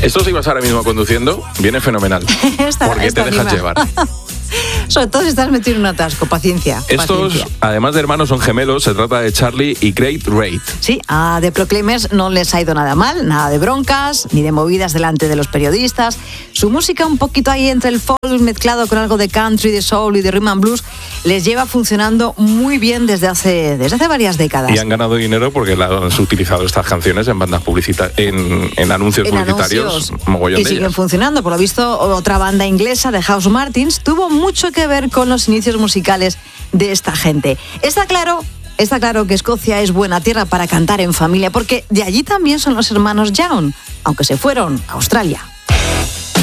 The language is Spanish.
Esto si vas ahora mismo conduciendo, viene fenomenal. Porque te dejas llevar. Sobre todo si estás metido en un atasco, paciencia. Estos, además de hermanos, son gemelos. Se trata de Charlie y Craig Wright. Sí, a The Proclaimers no les ha ido nada mal, nada de broncas, ni de movidas delante de los periodistas. Su música, un poquito ahí entre el folk mezclado con algo de country, de soul y de rhythm and blues, les lleva funcionando muy bien desde hace varias décadas. Y han ganado dinero porque han utilizado estas canciones en bandas publicitarias, en anuncios publicitarios, mogollón y de siguen ellas. Funcionando. Por lo visto, otra banda inglesa, The House Martins, tuvo mucho que ver con los inicios musicales de esta gente. Está claro que Escocia es buena tierra para cantar en familia, porque de allí también son los hermanos Young, aunque se fueron a Australia.